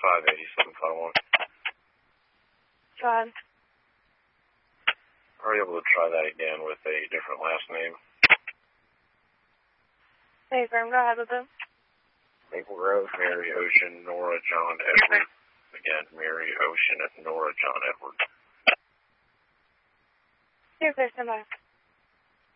58751. John. Are you able to try that again with a different last name? Hey, Graham, go ahead with it. Maple Grove, Mary Ocean, Nora John Edward. Again, Mary Ocean at Nora John Edward. You're clear, stand by.